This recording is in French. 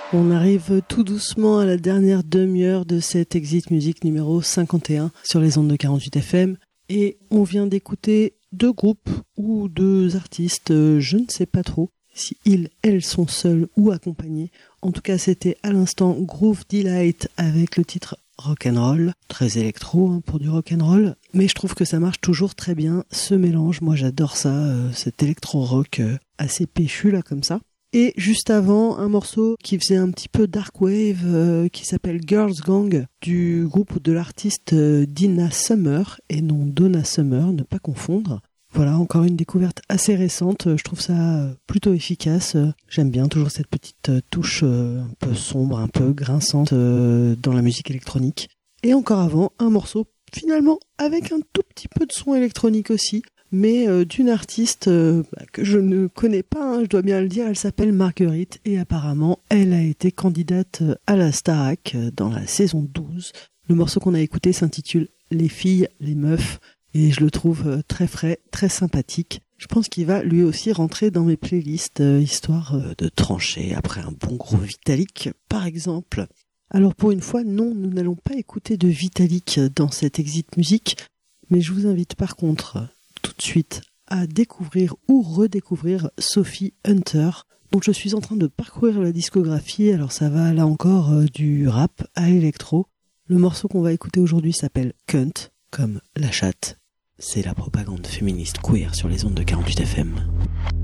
On arrive tout doucement à la dernière demi-heure de cette Exit Music numéro 51 sur les ondes de 48 FM et on vient d'écouter deux groupes ou deux artistes, je ne sais pas trop si ils, elles sont seuls ou accompagnés. En tout cas, c'était à l'instant Groove Delight avec le titre Rock'n'Roll, très électro pour du rock'n'roll, mais je trouve que ça marche toujours très bien, ce mélange. Moi j'adore ça, cet électro-rock assez péchu là comme ça. Et juste avant, un morceau qui faisait un petit peu dark wave, qui s'appelle Girls Gang, du groupe de l'artiste Dina Summer, et non Donna Summer, ne pas confondre. Voilà, encore une découverte assez récente, je trouve ça plutôt efficace. J'aime bien toujours cette petite touche un peu sombre, un peu grinçante dans la musique électronique. Et encore avant, un morceau finalement avec un tout petit peu de son électronique aussi, mais d'une artiste que je ne connais pas, je dois bien le dire. Elle s'appelle Marguerite et apparemment elle a été candidate à la Starac dans la saison 12. Le morceau qu'on a écouté s'intitule Les filles, les meufs et je le trouve très frais, très sympathique. Je pense qu'il va lui aussi rentrer dans mes playlists, histoire de trancher après un bon gros Vitalik par exemple. Alors pour une fois, non, nous n'allons pas écouter de Vitalik dans cette Exit Music, mais je vous invite par contre tout de suite à découvrir ou redécouvrir Sophie Hunter, dont je suis en train de parcourir la discographie. Alors ça va là encore du rap à l'électro. Le morceau qu'on va écouter aujourd'hui s'appelle Cunt, comme la chatte. C'est la propagande féministe queer sur les ondes de 48 FM.